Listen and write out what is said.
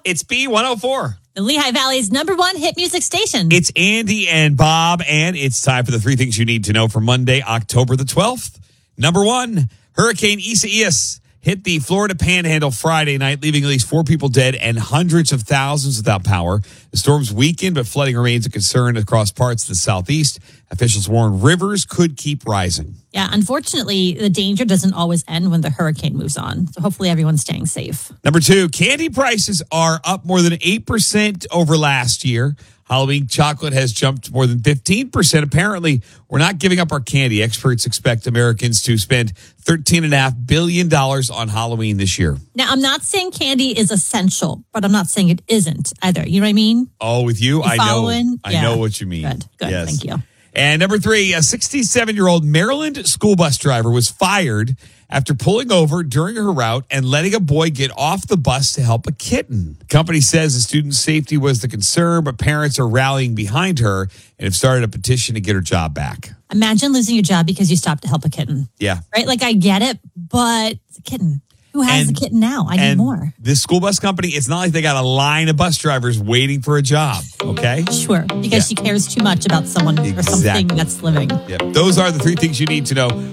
It's B104. The Lehigh Valley's #1 hit music station. It's Andy and Bob, and it's time for the 3 things you need to know for Monday, October the 12th. Number 1, Hurricane Isaias hit the Florida Panhandle Friday night, leaving at least 4 people dead and hundreds of thousands without power. The storm's weakened, but flooding remains a concern across parts of the southeast. Officials warn rivers could keep rising. Yeah, unfortunately, the danger doesn't always end when the hurricane moves on. So hopefully everyone's staying safe. Number 2, candy prices are up more than 8% over last year. Halloween chocolate has jumped more than 15%. Apparently, we're not giving up our candy. Experts expect Americans to spend $13.5 billion on Halloween this year. Now, I'm not saying candy is essential, but I'm not saying it isn't either. You know what I mean? Oh, with you? I know. I Yeah. know what you mean. Good. Yes. Thank you. And number 3, a 67-year-old Maryland school bus driver was fired after pulling over during her route and letting a boy get off the bus to help a kitten. The company says the student's safety was the concern, but parents are rallying behind her and have started a petition to get her job back. Imagine losing your job because you stopped to help a kitten. Yeah. Right? Like, I get it, but it's a kitten. Who has a kitten now? I need more. This school bus company, it's not like they got a line of bus drivers waiting for a job, okay? Sure, because she cares too much about someone or something that's living. Yep. Those are the 3 things you need to know